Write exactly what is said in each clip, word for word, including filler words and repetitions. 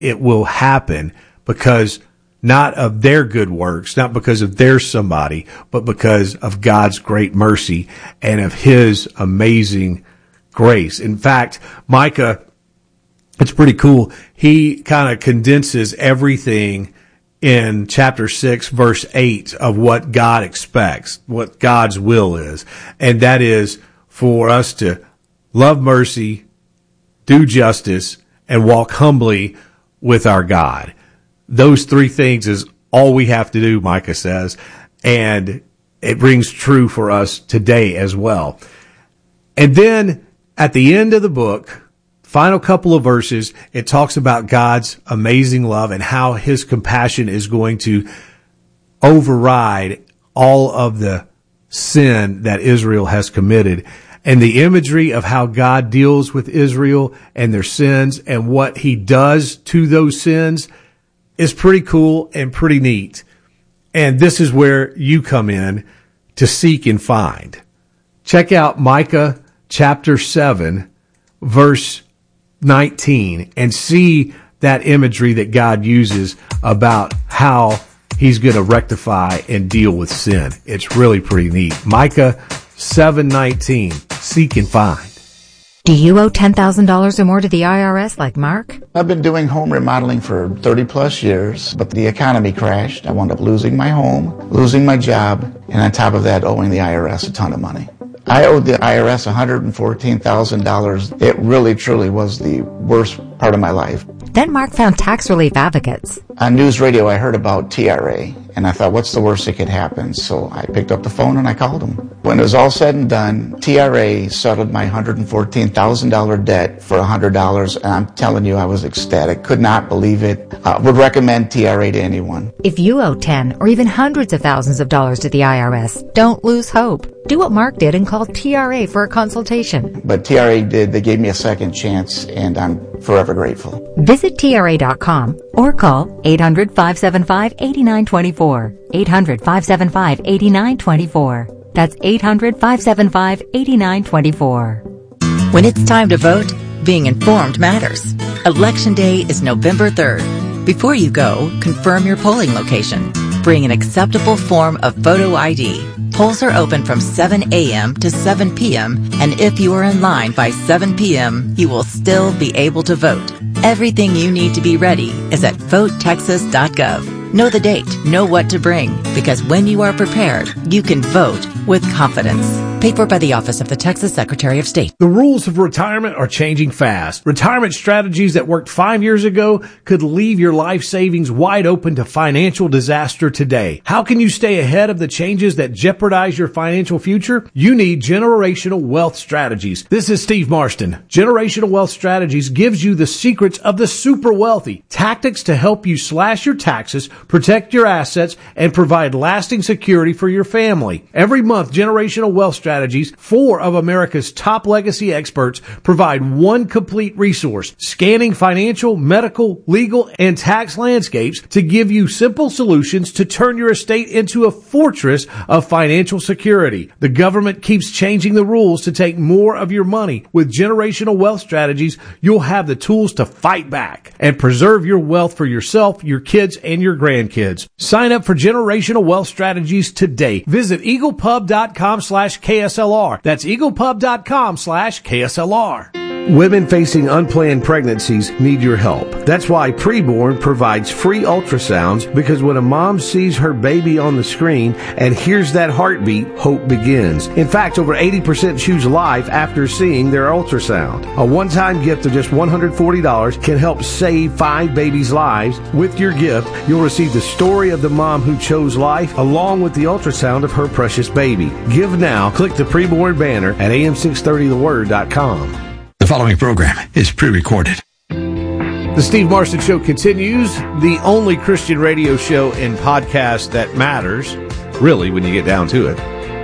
it will happen because not of their good works, not because of their somebody, but because of God's great mercy and of his amazing grace. In fact, Micah, it's pretty cool. He kind of condenses everything in chapter six, verse eight of what God expects, what God's will is. And that is for us to love mercy, do justice, and walk humbly with our God. Those three things is all we have to do, Micah says, and it rings true for us today as well. And then at the end of the book, final couple of verses, it talks about God's amazing love and how his compassion is going to override all of the sin that Israel has committed. And the imagery of how God deals with Israel and their sins and what he does to those sins is pretty cool and pretty neat. And this is where you come in to seek and find. Check out Micah chapter seven, verse nineteen, and see that imagery that God uses about how he's going to rectify and deal with sin. It's really pretty neat. Micah seven nineteen, seek and find. Do you owe ten thousand dollars or more to the I R S like Mark? I've been doing home remodeling for thirty plus years, but the economy crashed. I wound up losing my home, losing my job, and on top of that, owing the I R S a ton of money. I owed the I R S one hundred fourteen thousand dollars. It really, truly was the worst part of my life. Then Mark found tax relief advocates. On news radio, I heard about T R A, and I thought, what's the worst that could happen? So I picked up the phone and I called them. When it was all said and done, T R A settled my one hundred fourteen thousand dollars debt for one hundred dollars, and I'm telling you, I was ecstatic. Could not believe it. Uh, would recommend T R A to anyone. If you owe ten or even hundreds of thousands of dollars to the I R S, don't lose hope. Do what Mark did and call T R A for a consultation. But T R A did. They gave me a second chance, and I'm forever grateful. Visit T R A dot com or call eight hundred, five seven five, eight nine two four. eight hundred, five seven five, eight nine two four. That's eight hundred, five seven five, eight nine two four. When it's time to vote, being informed matters. Election Day is November third. Before you go, confirm your polling location. Bring an acceptable form of photo I D. Polls are open from seven a.m. to seven p.m., and if you are in line by seven p.m., you will still be able to vote. Everything you need to be ready is at vote texas dot gov. Know the date, know what to bring, because when you are prepared, you can vote with confidence. Paid for by the Office of the Texas Secretary of State. The rules of retirement are changing fast. Retirement strategies that worked five years ago could leave your life savings wide open to financial disaster today. How can you stay ahead of the changes that jeopardize your financial future? You need Generational Wealth Strategies. This is Steve Marston. Generational Wealth Strategies gives you the secrets of the super wealthy, tactics to help you slash your taxes, protect your assets, and provide lasting security for your family. Every month, Generational Wealth Strategies, four of America's top legacy experts, provide one complete resource, scanning financial, medical, legal, and tax landscapes to give you simple solutions to turn your estate into a fortress of financial security. The government keeps changing the rules to take more of your money. With Generational Wealth Strategies, you'll have the tools to fight back and preserve your wealth for yourself, your kids, and your grandkids. Sign up for Generational Wealth Strategies today. Visit eaglepub.com slash KSLR. That's eaglepub.com slash KSLR. Women facing unplanned pregnancies need your help. That's why Preborn provides free ultrasounds, because when a mom sees her baby on the screen and hears that heartbeat, hope begins. In fact, over eighty percent choose life after seeing their ultrasound. A one-time gift of just one hundred forty dollars can help save five babies' lives. With your gift, you'll receive the story of the mom who chose life, along with the ultrasound of her precious baby. Give now. Click the Preborn banner at A M six thirty the word dot com. The following program is pre-recorded. The Steve Marston Show continues, the only Christian radio show and podcast that matters, really, when you get down to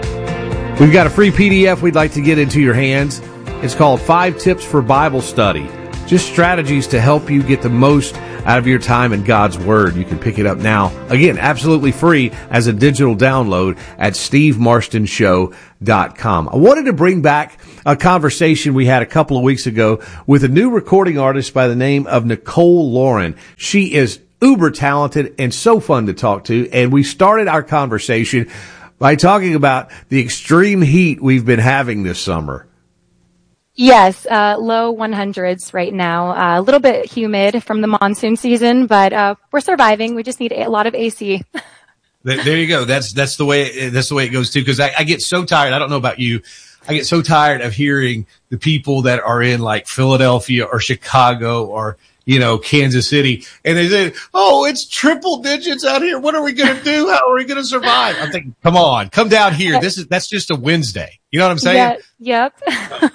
it. We've got a free P D F we'd like to get into your hands. It's called Five Tips for Bible Study. just strategies to help you get the most out of your time in God's Word. You can pick it up now. Again, absolutely free as a digital download at steve marston show dot com. I wanted to bring back a conversation we had a couple of weeks ago with a new recording artist by the name of Nicole Lauren. She is uber talented and so fun to talk to, and we started our conversation by talking about the extreme heat we've been having this summer. Yes, uh, low one hundreds right now. Uh, a little bit humid from the monsoon season, but uh, we're surviving. We just need a lot of A C. There you go. That's that's the way that's the way it goes too. Because I, I get so tired. I don't know about you. I get so tired of hearing the people that are in like Philadelphia or Chicago or, you know, Kansas City, and they say, "Oh, it's triple digits out here. What are we going to do? How are we going to survive?" I'm thinking, "Come on, come down here. This is that's just a Wednesday." You know what I'm saying? Yeah, yep.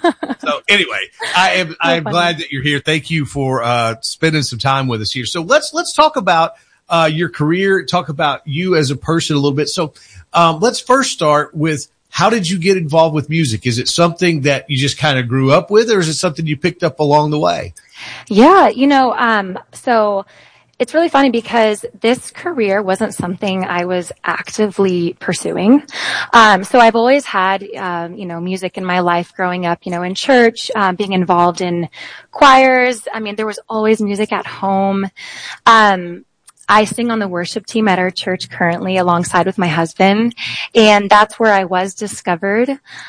So anyway, I am I am glad that you're here. Thank you for uh spending some time with us here. So let's let's talk about uh your career. Talk about you as a person a little bit. So um let's first start with, how did you get involved with music? Is it something that you just kind of grew up with, or is it something you picked up along the way? Yeah, you know, um, so it's really funny because this career wasn't something I was actively pursuing. Um, so I've always had, um, you know, music in my life growing up, you know, in church, um, being involved in choirs. I mean, there was always music at home. Um, I sing on the worship team at our church currently alongside with my husband, and that's where I was discovered,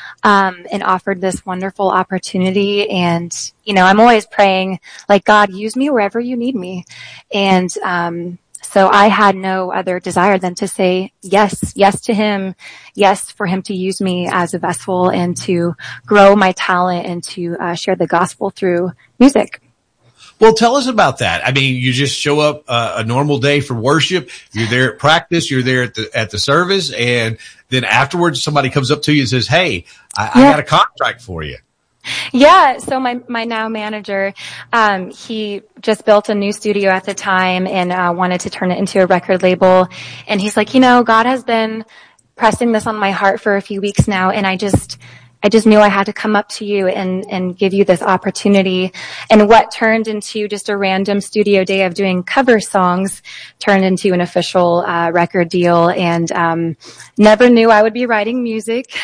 um, and offered this wonderful opportunity. And, you know, I'm always praying, like, God, use me wherever you need me. And, um, so I had no other desire than to say yes, yes to him, yes for him to use me as a vessel and to grow my talent and to uh, share the gospel through music. Well, tell us about that. I mean, you just show up uh, a normal day for worship. You're there at practice. You're there at the at the service, and then afterwards, somebody comes up to you and says, "Hey, I, yeah. I got a contract for you." Yeah. So my my now manager, um, he just built a new studio at the time and uh, wanted to turn it into a record label. And he's like, you know, God has been pressing this on my heart for a few weeks now, and I just. I just knew I had to come up to you and, and give you this opportunity. And what turned into just a random studio day of doing cover songs turned into an official uh, record deal. And um, never knew I would be writing music,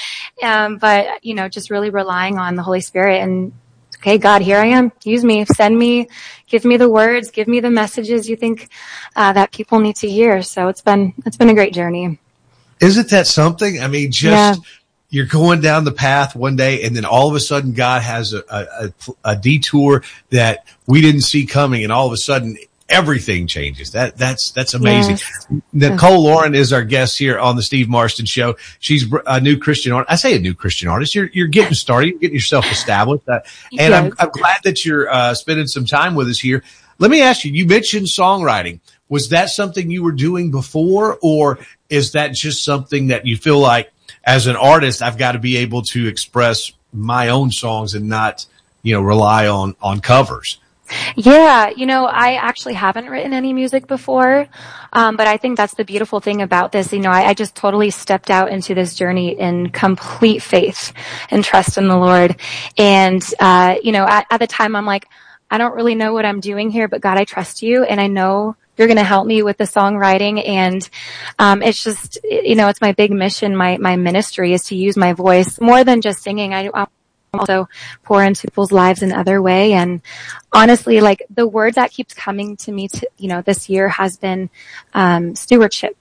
um, but, you know, just really relying on the Holy Spirit and, okay, God, here I am. Use me. Send me. Give me the words. Give me the messages you think uh, that people need to hear. So it's been it's been a great journey. Isn't that something? I mean, just... Yeah. You're going down the path one day, and then all of a sudden God has a, a, a detour that we didn't see coming, and all of a sudden everything changes. That that's that's amazing. Yes. Nicole Lauren is our guest here on the Steve Marston Show. She's a new Christian artist. I say a new Christian artist. You're you're getting started. You're getting yourself established, uh, and yes. I'm, I'm glad that you're uh, spending some time with us here. Let me ask you. You mentioned songwriting. Was that something you were doing before, or is that just something that you feel like, as an artist, I've got to be able to express my own songs and not, you know, rely on, on covers? Yeah, you know, I actually haven't written any music before, um, but I think that's the beautiful thing about this. You know, I, I just totally stepped out into this journey in complete faith and trust in the Lord. And, uh, you know, at, at the time, I'm like, I don't really know what I'm doing here, but God, I trust you, and I know you're going to help me with the songwriting. And, um, it's just, you know, it's my big mission. My, my ministry is to use my voice more than just singing. I, I also pour into people's lives in other way. And honestly, like the word that keeps coming to me to, you know, this year has been, um, stewardship.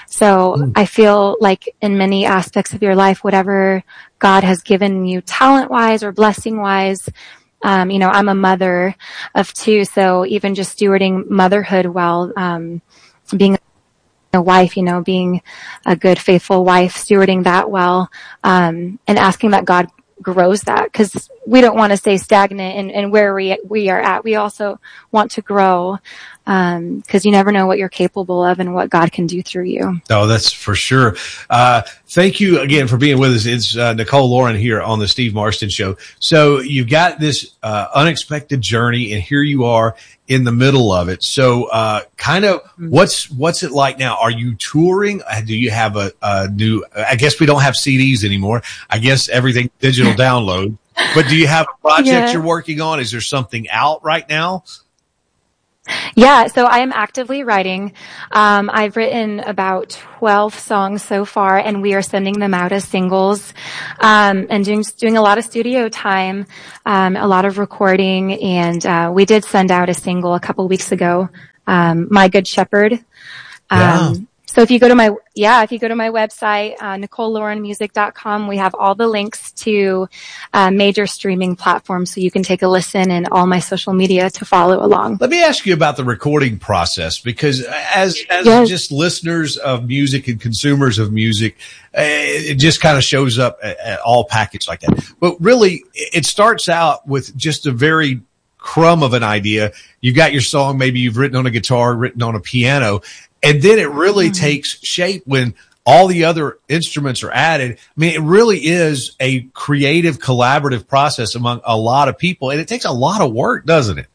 So mm. I feel like in many aspects of your life, whatever God has given you talent wise or blessing wise, Um, you know, I'm a mother of two, so even just stewarding motherhood well, um, being a wife, you know, being a good, faithful wife, stewarding that well, um, and asking that God grows that, because we don't want to stay stagnant in, in where we we are at. We also want to grow, um, because you never know what you're capable of and what God can do through you. Oh, that's for sure. Uh, thank you again for being with us. It's uh, Nicole Lauren here on the Steve Marston Show. So you've got this uh, unexpected journey, and here you are in the middle of it. So uh, kind of what's what's it like now? Are you touring? Do you have a, a new – I guess we don't have C Ds anymore. I guess everything digital download. But do you have a project Yeah. you're working on? Is there something out right now? Yeah, so I am actively writing. Um, I've written about twelve songs so far, and we are sending them out as singles, um, and doing doing a lot of studio time, um, a lot of recording, and uh, we did send out a single a couple weeks ago, um, "My Good Shepherd." Um, Yeah. So if you go to my, yeah, if you go to my website, uh, nicole lauren music dot com, we have all the links to uh, major streaming platforms so you can take a listen, and all my social media to follow along. Let me ask you about the recording process, because as, as Yes. just listeners of music and consumers of music, uh, it just kind of shows up at, at all packaged like that. But really, it starts out with just a very crumb of an idea. You got your song, maybe you've written on a guitar, written on a piano, and then it really mm-hmm. takes shape when all the other instruments are added. I mean, it really is a creative, collaborative process among a lot of people, and it takes a lot of work, doesn't it?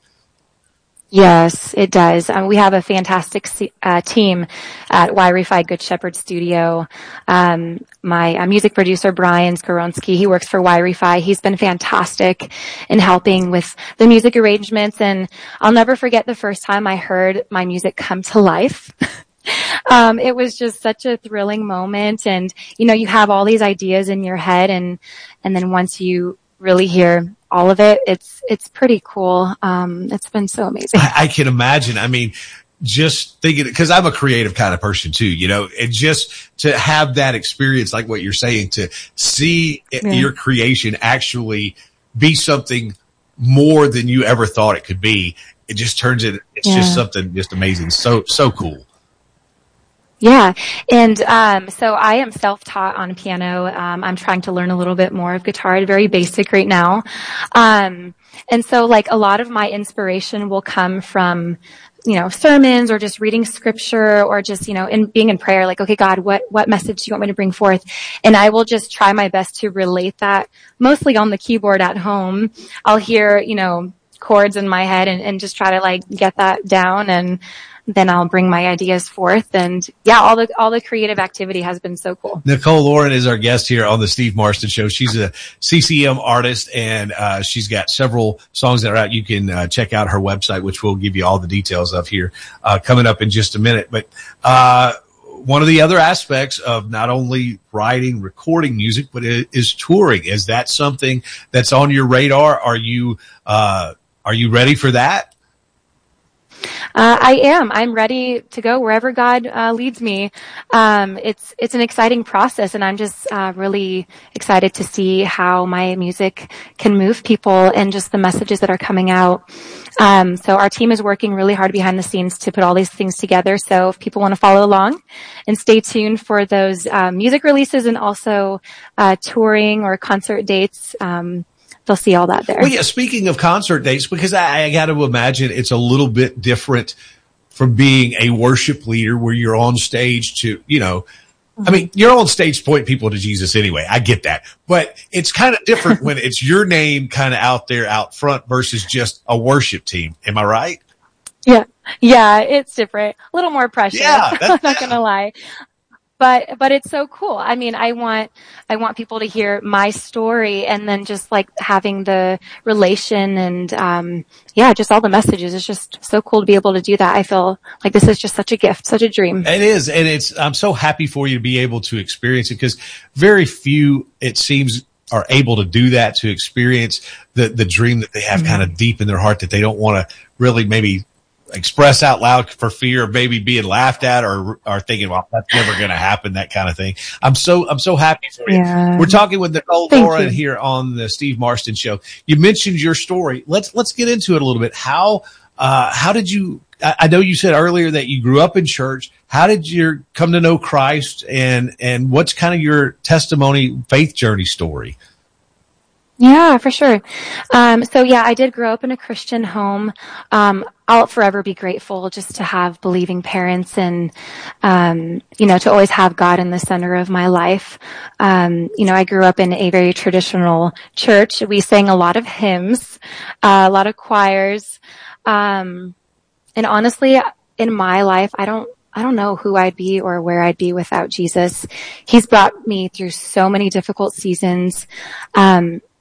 Yes, it does. Um, we have a fantastic uh, team at Wi-Fi Good Shepherd Studio. Um, my uh, music producer, Brian Skoronsky, he works for Wi-Fi. He's been fantastic in helping with the music arrangements. And I'll never forget the first time I heard my music come to life. Um, it was just such a thrilling moment. And, you know, you have all these ideas in your head, and, and then once you really hear all of it, it's, it's pretty cool. Um, it's been so amazing. I, I can imagine. I mean, just thinking, cause I'm a creative kind of person too, you know, and just to have that experience, like what you're saying, to see yeah. your creation actually be something more than you ever thought it could be. It just turns it, it's yeah. just something just amazing. So, so cool. Yeah. And, um, so I am self-taught on piano. Um, I'm trying to learn a little bit more of guitar, very basic right now. Um, and so like a lot of my inspiration will come from, you know, sermons, or just reading scripture, or just, you know, in being in prayer, like, okay, God, what, what message do you want me to bring forth? And I will just try my best to relate that mostly on the keyboard at home. I'll hear, you know, chords in my head, and, and just try to like get that down, and then I'll bring my ideas forth. And yeah, all the, all the creative activity has been so cool. Nicole Lauren is our guest here on the Steve Marston Show. She's a C C M artist, and uh, she's got several songs that are out. You can uh, check out her website, which we'll give you all the details of here uh, coming up in just a minute. But uh, one of the other aspects of not only writing, recording music, but it is touring. Is that something that's on your radar? Are you, uh, are you ready for that? Uh, I am. I'm ready to go wherever God uh, leads me. Um, it's it's an exciting process, and I'm just uh, really excited to see how my music can move people, and just the messages that are coming out. Um, so our team is working really hard behind the scenes to put all these things together. So if people want to follow along, and stay tuned for those uh, music releases, and also uh, touring or concert dates. Um, They'll see all that there. Well, yeah, speaking of concert dates, because I, I got to imagine it's a little bit different from being a worship leader where you're on stage to, you know, mm-hmm. I mean, you're on stage to point people to Jesus anyway. I get that. But it's kind of different when it's your name kind of out there out front versus just a worship team. Am I right? Yeah. Yeah, it's different. A little more pressure. Yeah. I'm not going to lie. But, but it's so cool. I mean, I want, I want people to hear my story, and then just like having the relation and, um, yeah, just all the messages. It's just so cool to be able to do that. I feel like this is just such a gift, such a dream. It is. And it's, I'm so happy for you to be able to experience it, because very few, it seems, are able to do that, to experience the, the dream that they have mm-hmm. kind of deep in their heart that they don't want to really maybe express out loud for fear of maybe being laughed at, or or thinking, well, that's never going to happen, that kind of thing. I'm so I'm so happy for you. Yeah. We're talking with Nicole Thank Lauren you. here on the Steve Marston Show. You mentioned your story. Let's let's get into it a little bit. How uh how did you? I, I know you said earlier that you grew up in church. How did you come to know Christ, and and what's kind of your testimony, faith journey story? Yeah, for sure. Um, so yeah, I did grow up in a Christian home. Um, I'll forever be grateful just to have believing parents, and, um, you know, to always have God in the center of my life. Um, you know, I grew up in a very traditional church. We sang a lot of hymns, uh, a lot of choirs. Um, and honestly, in my life, I don't, I don't know who I'd be or where I'd be without Jesus. He's brought me through so many difficult seasons. Um,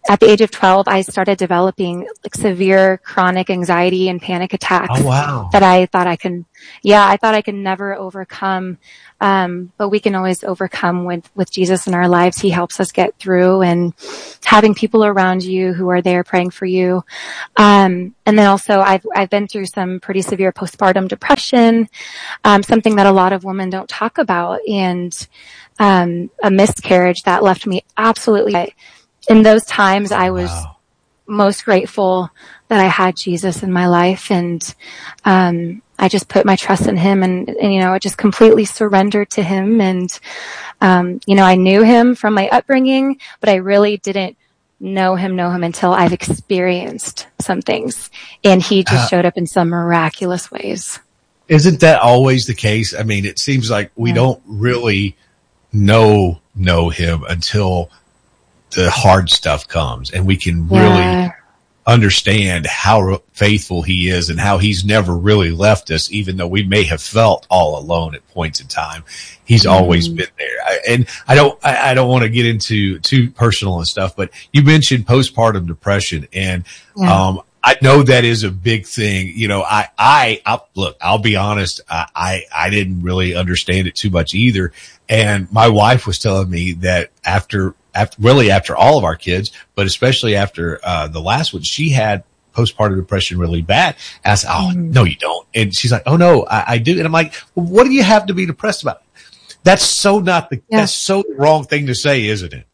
at the age of twelve, I started developing like severe chronic anxiety and panic attacks. Oh, wow. That I thought I could, yeah, I thought I could never overcome. Um, but we can always overcome with, with Jesus in our lives. He helps us get through, and having people around you who are there praying for you. Um, and then also I've, I've been through some pretty severe postpartum depression, um, something that a lot of women don't talk about, and, um, a miscarriage that left me absolutely, in those times I was wow. most grateful that I had Jesus in my life, and, um, I just put my trust in him, and, and, you know, I just completely surrendered to him. And, um, you know, I knew him from my upbringing, but I really didn't know him, know him until I've experienced some things, and he just uh, showed up in some miraculous ways. Isn't that always the case? I mean, it seems like we yeah. don't really know, know him until the hard stuff comes, and we can really yeah. understand how faithful he is and how he's never really left us, even though we may have felt all alone at points in time. He's mm. always been there. I, and I don't, I, I don't want to get into too personal and stuff, but you mentioned postpartum depression, and, yeah. um, I know that is a big thing. You know, I, I, I look, I'll be honest. I, I, I didn't really understand it too much either. And my wife was telling me that after, After, really after all of our kids, but especially after uh the last one, she had postpartum depression really bad. And I said, oh, mm. no, you don't. And she's like, oh, no, I, I do. And I'm like, well, what do you have to be depressed about? That's so not the, yeah. that's so the wrong thing to say, isn't it?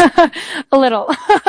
A little,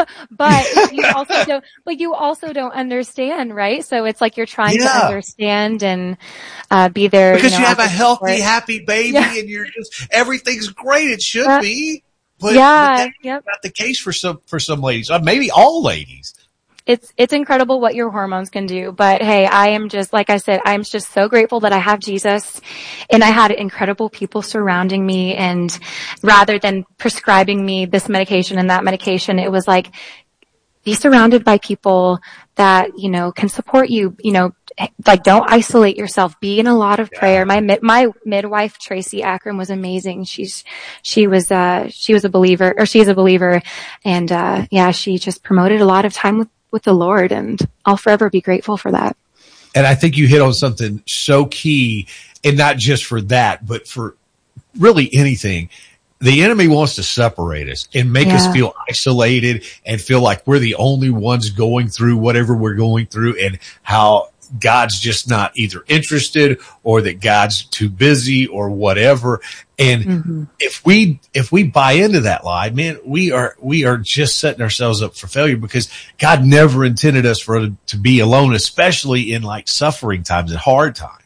but you also don't, but you also don't understand, right? So it's like you're trying yeah. to understand and, uh, be there. Because you, know, you have a healthy, support. happy baby yeah. and you're just, everything's great. It should yeah. be. But, yeah, but that's yep. not the case for some, for some ladies, or maybe all ladies. It's, it's incredible what your hormones can do. But hey, I am just, like I said, I'm just so grateful that I have Jesus, and I had incredible people surrounding me. And rather than prescribing me this medication and that medication, it was like, be surrounded by people that, you know, can support you, you know, like don't isolate yourself, be in a lot of prayer. Yeah. My, my midwife, Tracy Akron, was amazing. She's, she was, uh, she was a believer, or she's a believer. And, uh, yeah, she just promoted a lot of time with, with the Lord, and I'll forever be grateful for that. And I think you hit on something so key, and not just for that, but for really anything. The enemy wants to separate us and make yeah. us feel isolated and feel like we're the only ones going through whatever we're going through, and how God's just not either interested, or that God's too busy, or whatever. And mm-hmm. if we, if we buy into that lie, man, we are, we are just setting ourselves up for failure, because God never intended us for to be alone, especially in like suffering times and hard times.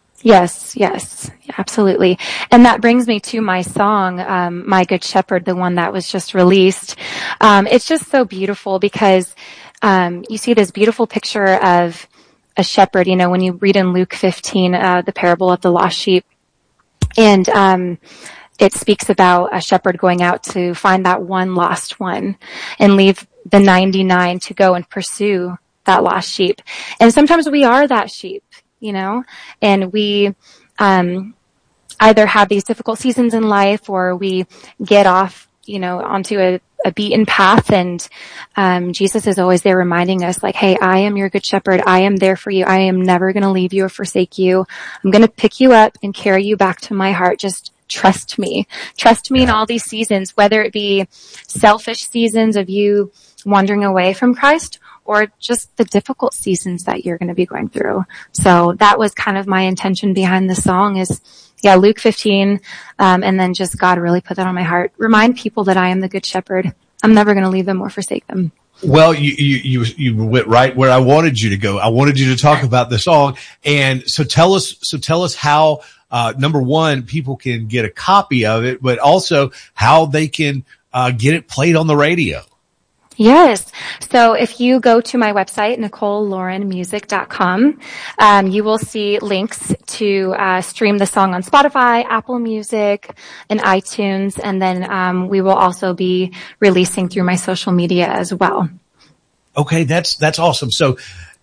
Yes, yes, absolutely. And that brings me to my song, um, My Good Shepherd, the one that was just released. Um, it's just so beautiful, because, um, you see this beautiful picture of a shepherd, you know, when you read in Luke fifteen, uh, the parable of the lost sheep. And, um, it speaks about a shepherd going out to find that one lost one and leave the ninety-nine to go and pursue that lost sheep. And sometimes we are that sheep, you know, and we, um, either have these difficult seasons in life, or we get off, you know, onto a, a beaten path. And, um, Jesus is always there reminding us, like, hey, I am your good shepherd. I am there for you. I am never going to leave you or forsake you. I'm going to pick you up and carry you back to my heart. Just trust me. Trust me in all these seasons, whether it be selfish seasons of you wandering away from Christ, or just the difficult seasons that you're going to be going through. So that was kind of my intention behind the song is, yeah, Luke fifteen. Um, and then just God really put that on my heart. Remind people that I am the good shepherd. I'm never going to leave them or forsake them. Well, you, you, you, you went right where I wanted you to go. I wanted you to talk about the song. And so tell us, so tell us how, uh, number one, people can get a copy of it, but also how they can, uh, get it played on the radio. Yes. So if you go to my website, nicole lauren music dot com, um, you will see links to uh, stream the song on Spotify, Apple Music, and iTunes. And then um, we will also be releasing through my social media as well. Okay, that's that's awesome. So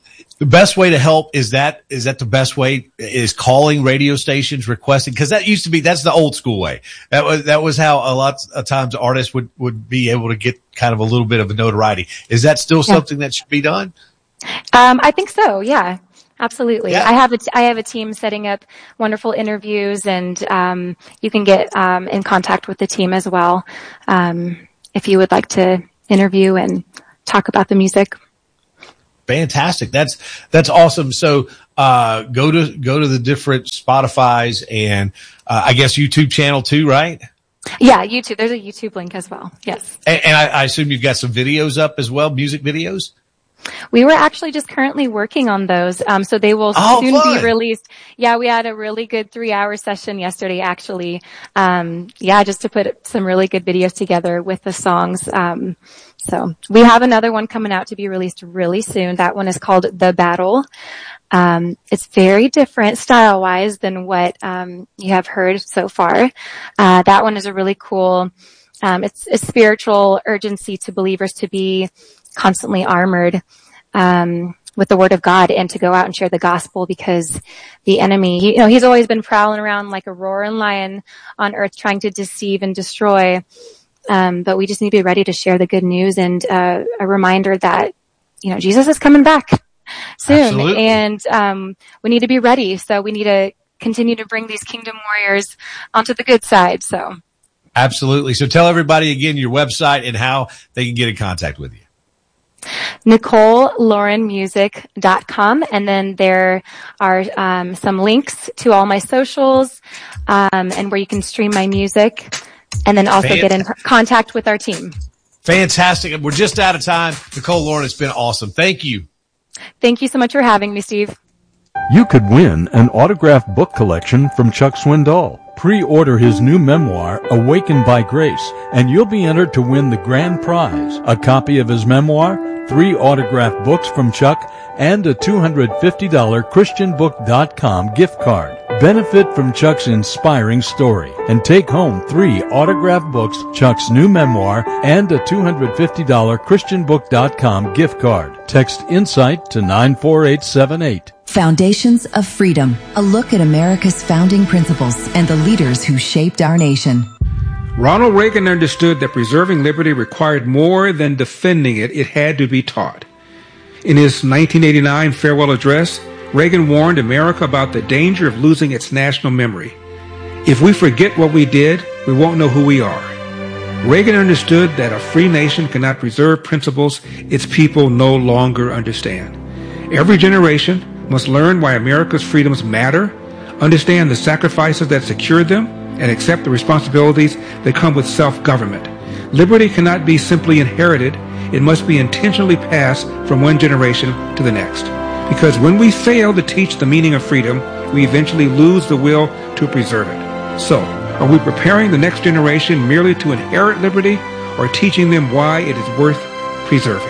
The best way to help is that, is that the best way is calling radio stations, requesting, cause that used to be, that's the old school way. That was, that was how a lot of times artists would, would be able to get kind of a little bit of a notoriety. Is that still yeah. something that should be done? Um, I think so. Yeah, absolutely. Yeah. I have a, t- I have a team setting up wonderful interviews, and, um, you can get, um, in contact with the team as well. Um, if you would like to interview and talk about the music. Fantastic. That's, that's awesome. So, uh, go to, go to the different Spotify's and, uh, I guess YouTube channel too, right? Yeah, YouTube. There's a YouTube link as well. Yes. And, and I, I assume you've got some videos up as well, music videos? We were actually just currently working on those. Um, so they will oh, soon fun. be released. Yeah, we had a really good three hour session yesterday, actually. Um, yeah, just to put some really good videos together with the songs. Um, so we have another one coming out to be released really soon. That one is called The Battle. Um, it's very different style wise than what, um, you have heard so far. Uh, that one is a really cool, um, it's a spiritual urgency to believers to be constantly armored, um, with the word of God and to go out and share the gospel, because the enemy, he, you know, he's always been prowling around like a roaring lion on earth trying to deceive and destroy. Um, but we just need to be ready to share the good news, and, uh, a reminder that, you know, Jesus is coming back soon. Absolutely. And, um, we need to be ready. So we need to continue to bring these kingdom warriors onto the good side. So. Absolutely. So tell everybody again your website and how they can get in contact with you. Nicole Lauren Music dot com, and then there are um, some links to all my socials, um, and where you can stream my music, and then also Fantastic. Get in contact with our team. Fantastic. We're just out of time. Nicole Lauren, it's been awesome. Thank you. Thank you so much for having me, Steve. You could win an autographed book collection from Chuck Swindoll. Pre-order his new memoir, Awakened by Grace, and you'll be entered to win the grand prize, a copy of his memoir, three autographed books from Chuck, and a two hundred fifty dollars Christian book dot com gift card. Benefit from Chuck's inspiring story and take home three autographed books, Chuck's new memoir, and a two hundred fifty dollars Christian book dot com gift card. Text INSIGHT to nine four eight seven eight. Foundations of Freedom, a look at America's founding principles and the leaders who shaped our nation. Ronald Reagan understood that preserving liberty required more than defending it, it had to be taught. In his nineteen eighty-nine farewell address, Reagan warned America about the danger of losing its national memory. If we forget what we did, we won't know who we are. Reagan understood that a free nation cannot preserve principles its people no longer understand. Every generation must learn why America's freedoms matter, understand the sacrifices that secured them, and accept the responsibilities that come with self-government. Liberty cannot be simply inherited. It must be intentionally passed from one generation to the next. Because when we fail to teach the meaning of freedom, we eventually lose the will to preserve it. So, are we preparing the next generation merely to inherit liberty, or teaching them why it is worth preserving?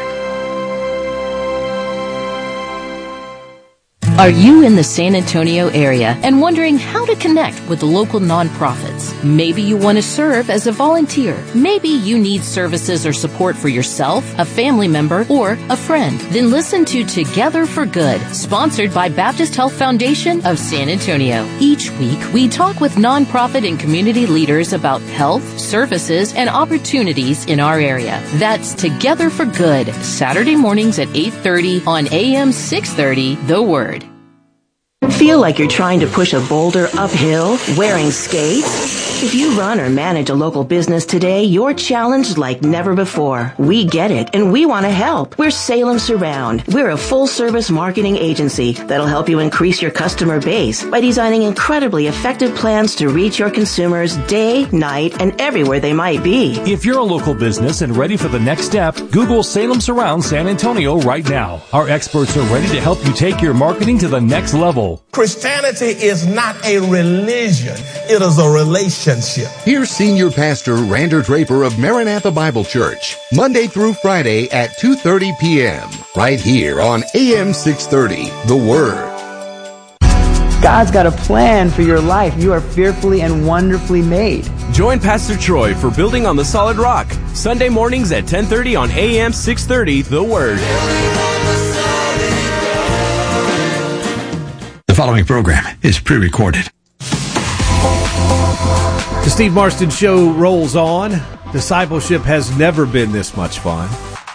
Are you in the San Antonio area and wondering how to connect with the local nonprofits? Maybe you want to serve as a volunteer. Maybe you need services or support for yourself, a family member, or a friend. Then listen to Together for Good, sponsored by Baptist Health Foundation of San Antonio. Each week, we talk with nonprofit and community leaders about health, services, and opportunities in our area. That's Together for Good, Saturday mornings at eight thirty on A M six thirty, The Word. Feel like you're trying to push a boulder uphill wearing skates? If you run or manage a local business today, you're challenged like never before. We get it, and we want to help. We're Salem Surround. We're a full-service marketing agency that'll help you increase your customer base by designing incredibly effective plans to reach your consumers day, night, and everywhere they might be. If you're a local business and ready for the next step, Google Salem Surround San Antonio right now. Our experts are ready to help you take your marketing to the next level. Christianity is not a religion. It is a relationship. Here's Senior Pastor Rander Draper of Maranatha Bible Church, Monday through Friday at two thirty p.m. right here on A M six thirty, The Word. God's got a plan for your life. You are fearfully and wonderfully made. Join Pastor Troy for Building on the Solid Rock, Sunday mornings at ten thirty on A M six thirty, The Word. following program is pre-recorded. The Steve Marston Show rolls on. Discipleship has never been this much fun.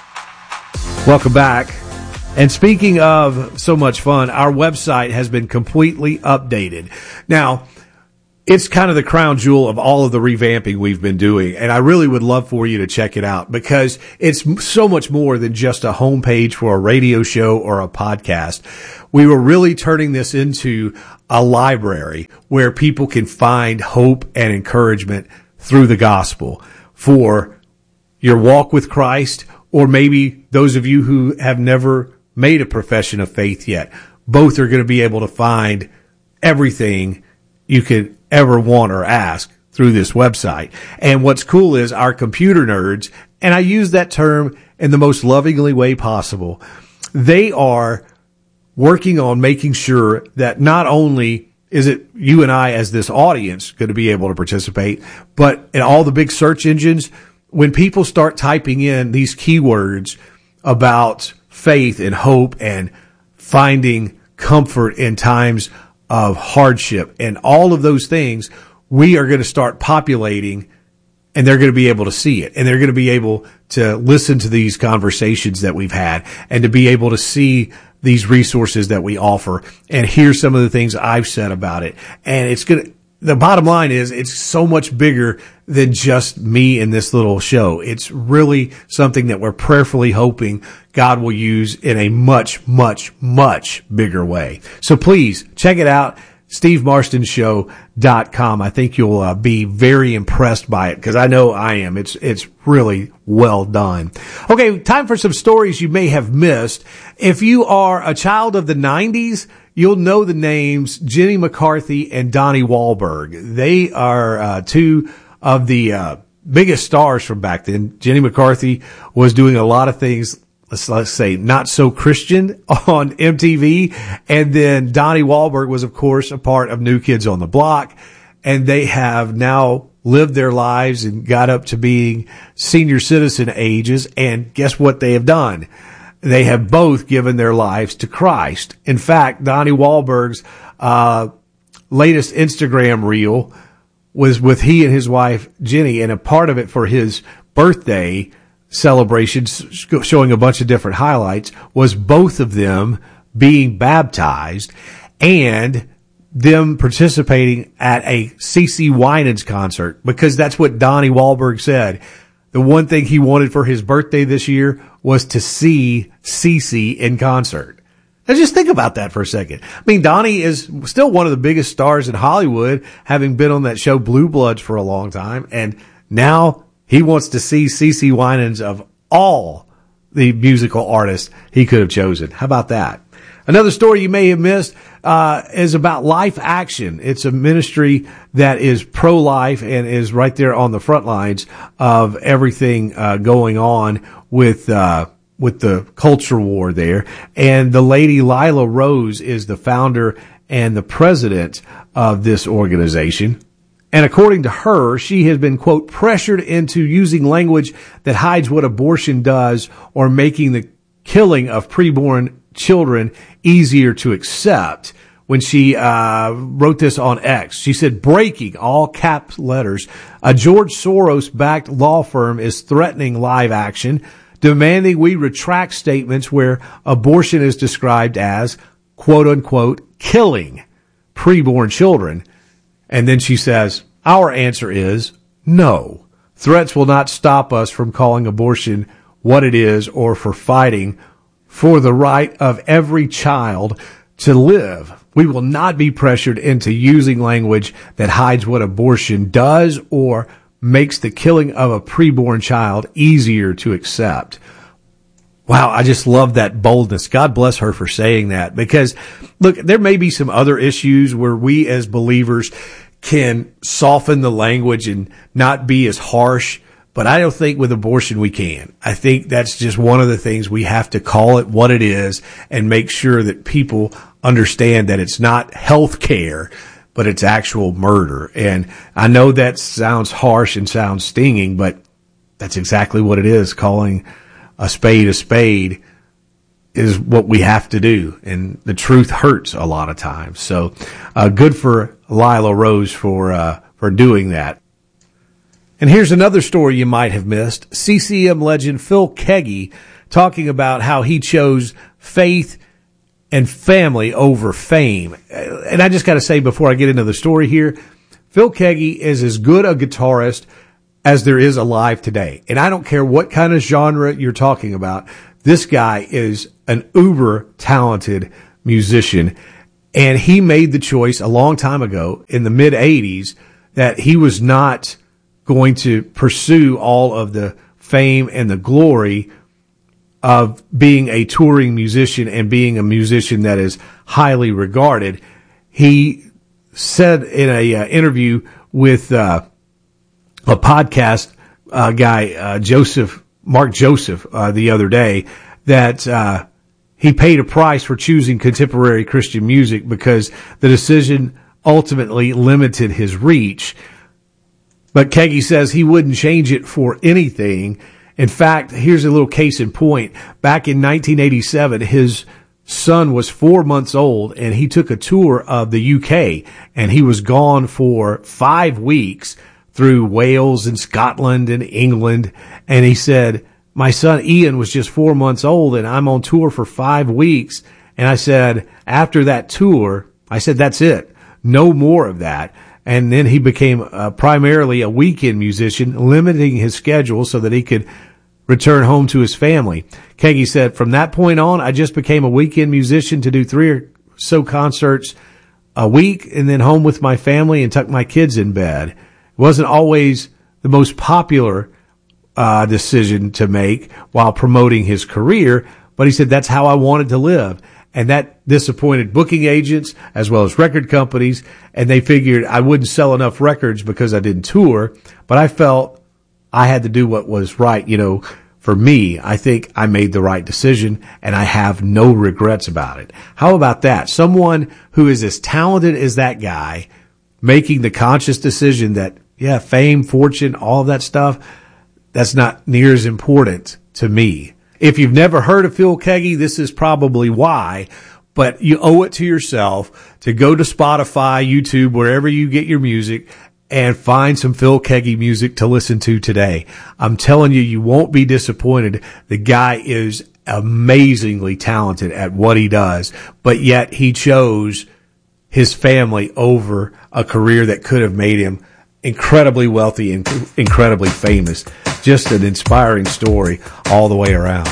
Welcome back. And speaking of so much fun, our website has been completely updated. Now, it's kind of the crown jewel of all of the revamping we've been doing. And I really would love for you to check it out because it's so much more than just a homepage for a radio show or a podcast. We were really turning this into a library where people can find hope and encouragement through the gospel for your walk with Christ, or maybe those of you who have never made a profession of faith yet. Both are going to be able to find everything you could ever want or ask through this website. And what's cool is our computer nerds, and I use that term in the most lovingly way possible, they are working on making sure that not only is it you and I as this audience going to be able to participate, but in all the big search engines, when people start typing in these keywords about faith and hope and finding comfort in times of hardship and all of those things, we are going to start populating, and they're going to be able to see it, and they're going to be able to listen to these conversations that we've had and to be able to see these resources that we offer and hear some of the things I've said about it. And it's going to, the bottom line is it's so much bigger than just me in this little show. It's really something that we're prayerfully hoping God will use in a much, much, much bigger way. So please check it out. Steve Marston Show dot com. I think you'll uh, be very impressed by it because I know I am. It's it's really well done. Okay, time for some stories you may have missed. If you are a child of the nineties, you'll know the names Jenny McCarthy and Donnie Wahlberg. They are uh, two of the uh, biggest stars from back then. Jenny McCarthy was doing a lot of things, let's, let's say, not so Christian on M T V. And then Donnie Wahlberg was, of course, a part of New Kids on the Block. And they have now lived their lives and got up to being senior citizen ages. And guess what they have done? They have both given their lives to Christ. In fact, Donnie Wahlberg's uh latest Instagram reel was with he and his wife, Jenny, and a part of it for his birthday celebrations, showing a bunch of different highlights, was both of them being baptized and them participating at a CeCe Winans concert, because that's what Donnie Wahlberg said. The one thing he wanted for his birthday this year was to see CeCe in concert. Now just think about that for a second. I mean, Donnie is still one of the biggest stars in Hollywood, having been on that show Blue Bloods for a long time. And now he wants to see CeCe Winans of all the musical artists he could have chosen. How about that? Another story you may have missed uh is about Life Action. It's a ministry that is pro-life and is right there on the front lines of everything uh going on with uh with the culture war there. And the lady Lila Rose is the founder and the president of this organization. And according to her, she has been, quote, pressured into using language that hides what abortion does or making the killing of preborn children easier to accept. When she uh wrote this on X, she said, breaking, all caps letters, a George Soros-backed law firm is threatening Live Action, demanding we retract statements where abortion is described as, quote unquote, killing preborn children. And then she says, our answer is no. Threats will not stop us from calling abortion what it is or for fighting for the right of every child to live. We will not be pressured into using language that hides what abortion does or makes the killing of a preborn child easier to accept. Wow, I just love that boldness. God bless her for saying that, because look, there may be some other issues where we as believers can soften the language and not be as harsh, but I don't think with abortion we can. I think that's just one of the things we have to call it what it is and make sure that people understand that it's not health care, but it's actual murder. And I know that sounds harsh and sounds stinging, but that's exactly what it is. Calling a spade a spade is what we have to do. And the truth hurts a lot of times. So, uh, good for Lila Rose for, uh, for doing that. And here's another story you might have missed. C C M legend Phil Keaggy talking about how he chose faith and family over fame. And I just got to say before I get into the story here, Phil Keaggy is as good a guitarist as there is alive today. And I don't care what kind of genre you're talking about. This guy is an uber talented musician. And he made the choice a long time ago in the mid eighties that he was not going to pursue all of the fame and the glory of being a touring musician and being a musician that is highly regarded. He said in a uh, interview with uh, a podcast uh, guy, uh, Joseph, Mark Joseph, uh, the other day, that uh, he paid a price for choosing contemporary Christian music because the decision ultimately limited his reach. But Keaggy says he wouldn't change it for anything. In fact, here's a little case in point. Back in nineteen eighty-seven, his son was four months old and he took a tour of the U K and he was gone for five weeks through Wales and Scotland and England. And he said, my son Ian was just four months old and I'm on tour for five weeks. And I said, after that tour, I said, that's it. No more of that. And then he became uh, primarily a weekend musician, limiting his schedule so that he could return home to his family. Keaggy said, from that point on, I just became a weekend musician to do three or so concerts a week and then home with my family and tuck my kids in bed. It wasn't always the most popular uh decision to make while promoting his career, but he said that's how I wanted to live. And that disappointed booking agents as well as record companies, and they figured I wouldn't sell enough records because I didn't tour, but I felt I had to do what was right. You know, for me, I think I made the right decision and I have no regrets about it. How about that? Someone who is as talented as that guy making the conscious decision that, yeah, fame, fortune, all of that stuff, that's not near as important to me. If you've never heard of Phil Keaggy, this is probably why, but you owe it to yourself to go to Spotify, YouTube, wherever you get your music and find some Phil Keaggy music to listen to today. I'm telling you, you won't be disappointed. The guy is amazingly talented at what he does, but yet he chose his family over a career that could have made him incredibly wealthy and incredibly famous. Just an inspiring story all the way around.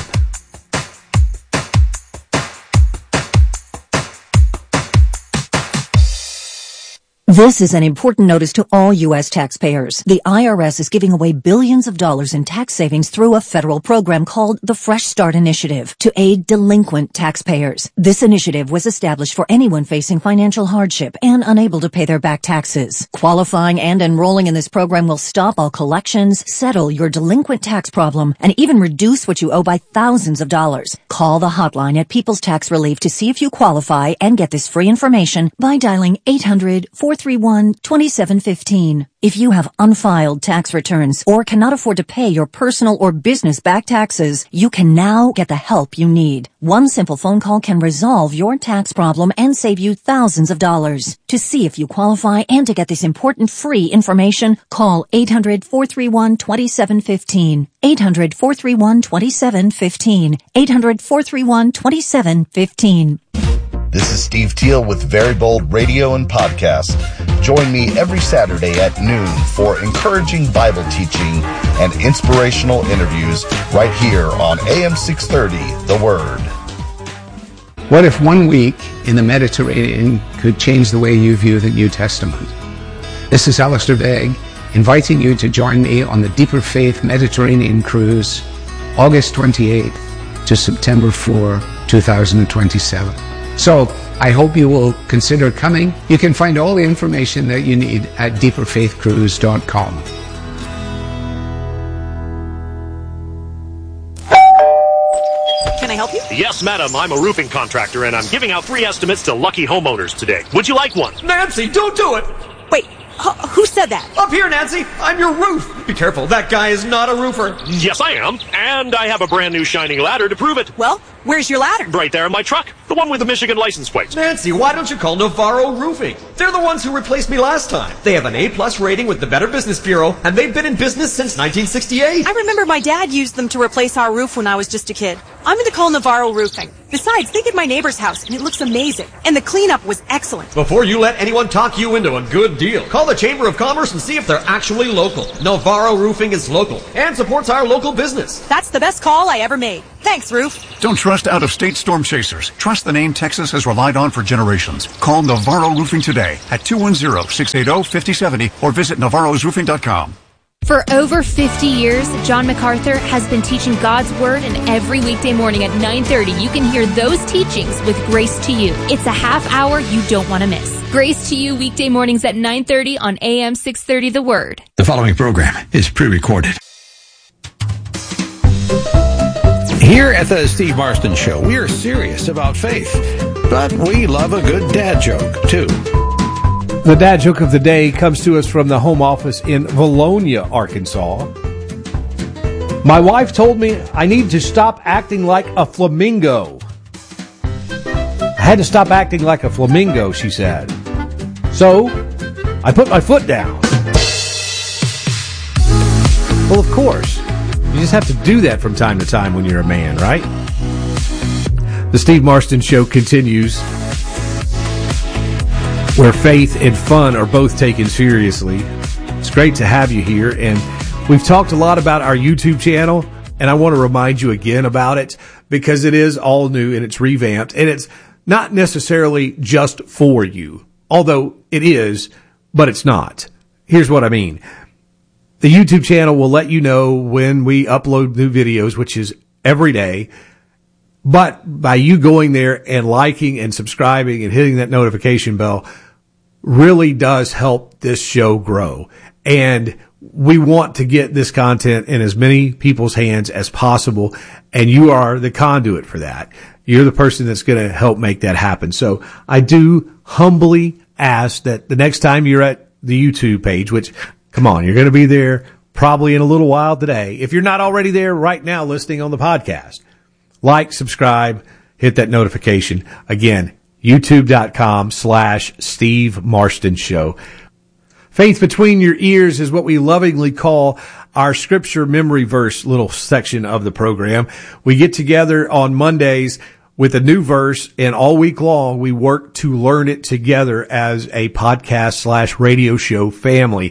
This is an important notice to all U S taxpayers. The I R S is giving away billions of dollars in tax savings through a federal program called the Fresh Start Initiative to aid delinquent taxpayers. This initiative was established for anyone facing financial hardship and unable to pay their back taxes. Qualifying and enrolling in this program will stop all collections, settle your delinquent tax problem, and even reduce what you owe by thousands of dollars. Call the hotline at People's Tax Relief to see if you qualify and get this free information by dialing eight hundred, four three one, two seven one five. If you have unfiled tax returns or cannot afford to pay your personal or business back taxes, you can now get the help you need. One simple phone call can resolve your tax problem and save you thousands of dollars. To see if you qualify and to get this important free information, call eight hundred, four three one, two seven one five. eight hundred, four three one, two seven one five. eight hundred, four three one, two seven one five. This is Steve Teal with Very Bold Radio and Podcast. Join me every Saturday at noon for encouraging Bible teaching and inspirational interviews right here on A M six thirty, The Word. What if one week in the Mediterranean could change the way you view the New Testament? This is Alistair Begg, inviting you to join me on the Deeper Faith Mediterranean Cruise, August twenty-eighth to September fourth, twenty twenty-seven. So, I hope you will consider coming. You can find all the information that you need at deeper faith cruise dot com. Can I help you? Yes, madam. I'm a roofing contractor, and I'm giving out free estimates to lucky homeowners today. Would you like one? Nancy, don't do it! Wait, Uh, who said that? Up here, Nancy. I'm your roof. Be careful. That guy is not a roofer. Yes, I am. And I have a brand new shining ladder to prove it. Well, where's your ladder? Right there in my truck. The one with the Michigan license plate. Nancy, why don't you call Navarro Roofing? They're the ones who replaced me last time. They have an A-plus rating with the Better Business Bureau, and they've been in business since nineteen sixty-eight. I remember my dad used them to replace our roof when I was just a kid. I'm going to call Navarro Roofing. Besides, they did my neighbor's house, and it looks amazing. And the cleanup was excellent. Before you let anyone talk you into a good deal, call the Chamber of Commerce and see if they're actually local. Navarro Roofing is local and supports our local business. That's the best call I ever made. Thanks, Roof. Don't trust out-of-state storm chasers. Trust the name Texas has relied on for generations. Call Navarro Roofing today at two one zero, six eight zero, five zero seven zero or visit navarros roofing dot com. For over fifty years, John MacArthur has been teaching God's Word, and every weekday morning at nine thirty, you can hear those teachings with Grace to You. It's a half hour you don't want to miss. Grace to You, weekday mornings at nine thirty on A M six thirty The Word. The following program is pre-recorded. Here at the Steve Marston Show, we are serious about faith, but we love a good dad joke, too. The dad joke of the day comes to us from the home office in Valonia, Arkansas. My wife told me I need to stop acting like a flamingo. I had to stop acting like a flamingo, she said. So, I put my foot down. Well, of course. You just have to do that from time to time when you're a man, right? The Steve Marston Show continues, where faith and fun are both taken seriously. It's great to have you here, and we've talked a lot about our YouTube channel, and I want to remind you again about it because it is all new and it's revamped, and it's not necessarily just for you, although it is, but it's not. Here's what I mean. The YouTube channel will let you know when we upload new videos, which is every day. But by you going there and liking and subscribing and hitting that notification bell really does help this show grow. And we want to get this content in as many people's hands as possible. And you are the conduit for that. You're the person that's going to help make that happen. So I do humbly ask that the next time you're at the YouTube page, which, come on, you're going to be there probably in a little while today. If you're not already there right now listening on the podcast, like, subscribe, hit that notification. Again, youtube.com slash Steve Marston Show. Faith Between Your Ears is what we lovingly call our scripture memory verse little section of the program. We get together on Mondays with a new verse, and all week long we work to learn it together as a podcast slash radio show family.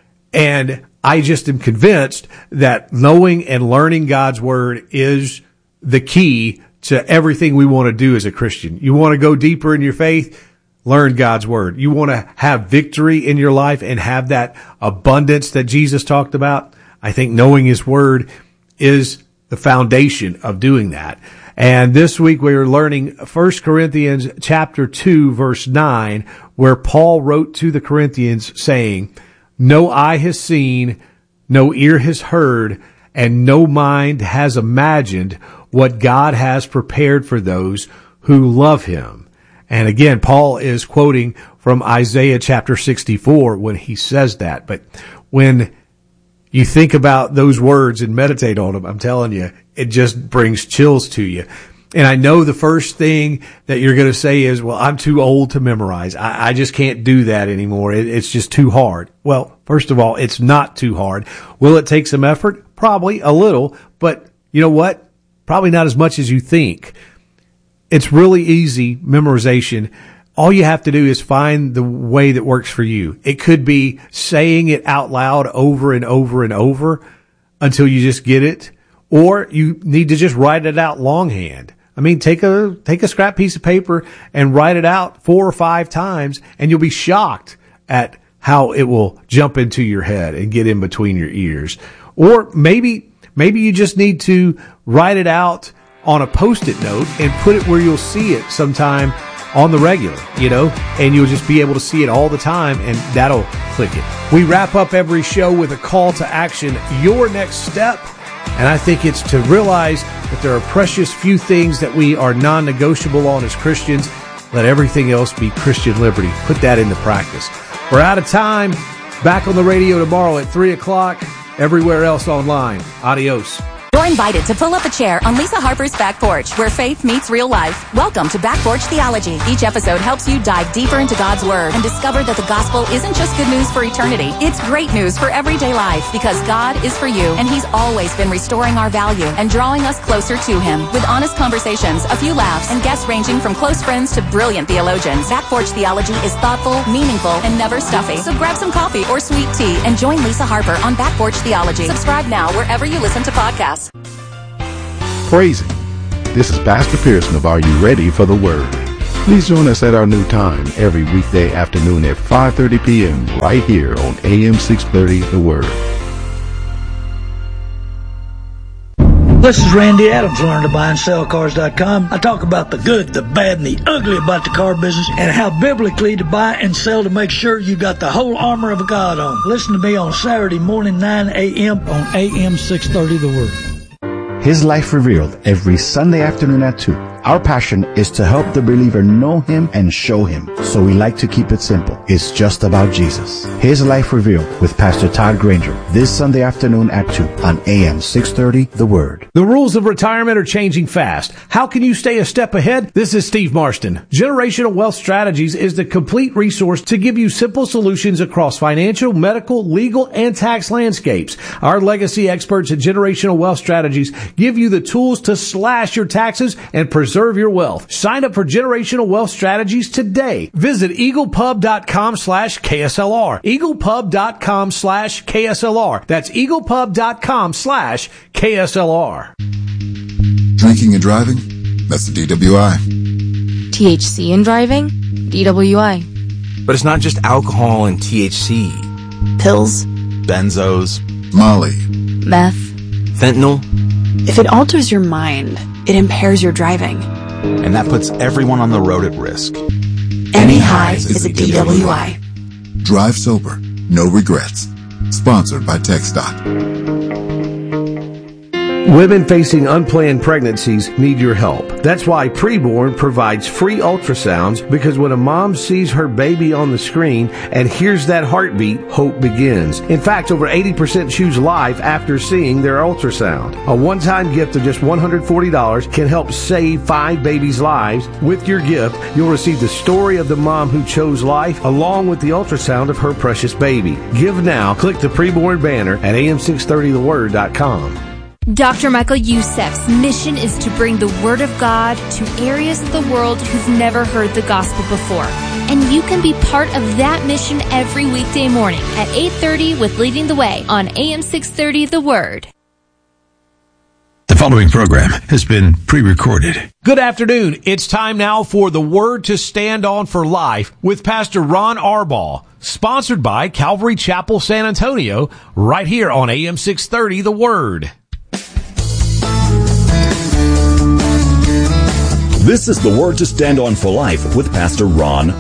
And I just am convinced that knowing and learning God's Word is the key to everything we want to do as a Christian. You want to go deeper in your faith? Learn God's Word. You want to have victory in your life and have that abundance that Jesus talked about? I think knowing His Word is the foundation of doing that. And this week we are learning First Corinthians chapter two, verse nine, where Paul wrote to the Corinthians saying, "No eye has seen, no ear has heard, and no mind has imagined what God has prepared for those who love Him." And again, Paul is quoting from Isaiah chapter sixty-four when he says that. But when you think about those words and meditate on them, I'm telling you, it just brings chills to you. And I know the first thing that you're going to say is, well, I'm too old to memorize. I, I just can't do that anymore. It, it's just too hard. Well, first of all, it's not too hard. Will it take some effort? Probably a little, but you know what? Probably not as much as you think. It's really easy memorization. All you have to do is find the way that works for you. It could be saying it out loud over and over and over until you just get it, or you need to just write it out longhand. I mean, take a, take a scrap piece of paper and write it out four or five times, and you'll be shocked at how it will jump into your head and get in between your ears. Or maybe, maybe you just need to write it out on a Post-it note and put it where you'll see it sometime on the regular, you know, and you'll just be able to see it all the time, and that'll click it. We wrap up every show with a call to action, your next step. And I think it's to realize that there are precious few things that we are non-negotiable on as Christians. Let everything else be Christian liberty. Put that into practice. We're out of time. Back on the radio tomorrow at three o'clock. Everywhere else online. Adios. You're invited to pull up a chair on Lisa Harper's Back Porch, where faith meets real life. Welcome to Back Porch Theology. Each episode helps you dive deeper into God's Word and discover that the gospel isn't just good news for eternity. It's great news for everyday life, because God is for you, and He's always been restoring our value and drawing us closer to Him. With honest conversations, a few laughs, and guests ranging from close friends to brilliant theologians, Back Porch Theology is thoughtful, meaningful, and never stuffy. So grab some coffee or sweet tea and join Lisa Harper on Back Porch Theology. Subscribe now wherever you listen to podcasts. Praise Him. This is Pastor Pearson of Are You Ready for the Word? Please join us at our new time every weekday afternoon at five thirty p.m. right here on A M six thirty The Word. This is Randy Adams, learn to buy and sell cars dot com. I talk about the good, the bad, and the ugly about the car business, and how biblically to buy and sell to make sure you got the whole armor of God on. Listen to me on Saturday morning, nine a.m. on A M six thirty The Word. His Life Revealed every Sunday afternoon at two. Our passion is to help the believer know Him and show Him. So we like to keep it simple. It's just about Jesus. His Life Revealed with Pastor Todd Granger this Sunday afternoon at two on A M six thirty The Word. The rules of retirement are changing fast. How can you stay a step ahead? This is Steve Marston. Generational Wealth Strategies is the complete resource to give you simple solutions across financial, medical, legal, and tax landscapes. Our legacy experts at Generational Wealth Strategies give you the tools to slash your taxes and preserve your wealth. Sign up for Generational Wealth Strategies today. Visit eaglepub.com slash KSLR. eaglepub.com slash KSLR. That's eaglepub.com slash KSLR. Drinking and driving? That's the D W I. T H C in driving? D W I. But it's not just alcohol and T H C. Pills. Benzos. Molly. Meth. Fentanyl. If it alters your mind, it impairs your driving. And that puts everyone on the road at risk. Any highs is a D W I. Drive sober. No regrets. Sponsored by TxDOT. Women facing unplanned pregnancies need your help. That's why Preborn provides free ultrasounds, because when a mom sees her baby on the screen and hears that heartbeat, hope begins. In fact, over eighty percent choose life after seeing their ultrasound. A one-time gift of just one hundred forty dollars can help save five babies' lives. With your gift, you'll receive the story of the mom who chose life, along with the ultrasound of her precious baby. Give now. Click the Preborn banner at A M six thirty the word dot com. Doctor Michael Youssef's mission is to bring the Word of God to areas of the world who've never heard the gospel before. And you can be part of that mission every weekday morning at eight thirty with Leading the Way on A M six thirty The Word. The following program has been pre-recorded. Good afternoon. It's time now for the Word to Stand On for Life with Pastor Ron Arbaugh, sponsored by Calvary Chapel San Antonio, right here on A M six thirty The Word. This is the Word to Stand On for Life with Pastor Ron